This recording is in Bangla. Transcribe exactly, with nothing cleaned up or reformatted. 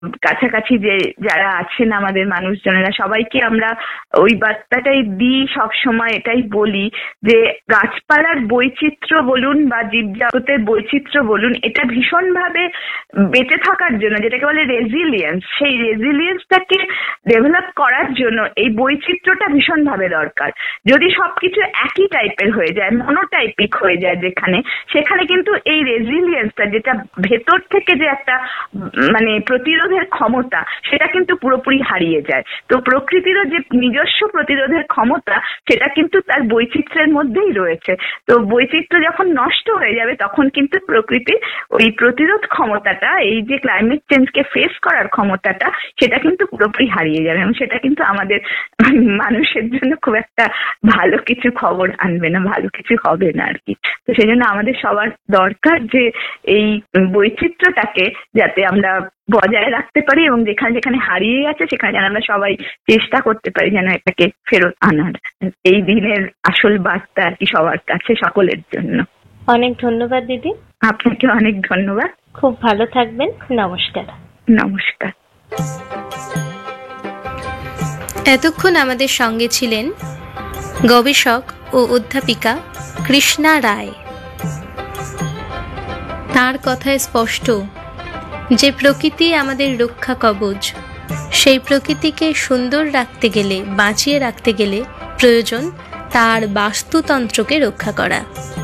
কাছাকাছি যে যারা আছেন আমাদের মানুষজনেরা, সবাইকে আমরা ওই বার্তাটাই দিই, সব সময় এটাই বলি যে গাছপালার বৈচিত্র্য বলুন বা জীবজগতের বৈচিত্র্য বলুন, এটা ভীষণভাবে বেঁচে থাকার জন্য, যেটাকে বলে রেজিলিয়েন্স, সেই রেজিলিয়েন্সটাকে ডেভেলপ করার জন্য এই বৈচিত্র্যটা ভীষণভাবে দরকার। যদি সবকিছু একই টাইপের হয়ে যায়, মনোটাইপিক হয়ে যায় যেখানে, সেখানে কিন্তু এই রেজিলিয়েন্সটা, যেটা ভেতর থেকে যে একটা মানে প্রতিরোধের ক্ষমতা, সেটা কিন্তু পুরোপুরি হারিয়ে যায়। তো প্রকৃতিরও যে নিজস্ব প্রতিরোধের ক্ষমতা, সেটা কিন্তু তার বৈচিত্র্যের মধ্যেই রয়েছে। তো বৈচিত্র্য যখন নষ্ট হয়ে যাবে, তখন কিন্তু প্রকৃতির ওই প্রতিরোধ ক্ষমতাটা, এই যে ক্লাইমেট চেঞ্জকে ফেস করার ক্ষমতাটা, সেটা কিন্তু পুরোপুরি হারিয়ে যাবে, এবং সেটা কিন্তু আমাদের মানুষের জন্য খুব একটা ভালো কিছু খবর আনবে না, ভালো কিছু হবে না আর কি। তো সেই জন্য আমাদের সবার দরকার যে এই বৈচিত্র্যটাকে যাতে আমরা বজায় রাখতে পারি, এবং যেখানে যেখানে হারিয়ে গেছে সেখানে যেন আমরা সবাই চেষ্টা করতে পারি যেন এটাকে ফেরত আনার। এই দিনের আসল বার্তা আর কি সবার কাছে, সকলের জন্য। অনেক ধন্যবাদ দিদি। আপনাকে অনেক ধন্যবাদ। খুব ভালো থাকবেন। নমস্কার। নমস্কার। এতক্ষণ আমাদের সঙ্গে ছিলেন গবেষক ও অধ্যাপিকা কৃষ্ণা রায়। তার কথায় স্পষ্ট যে প্রকৃতি আমাদের রক্ষা কবচ, সেই প্রকৃতিকে সুন্দর রাখতে গেলে, বাঁচিয়ে রাখতে গেলে প্রয়োজন তার বাস্তুতন্ত্রকে রক্ষা করা।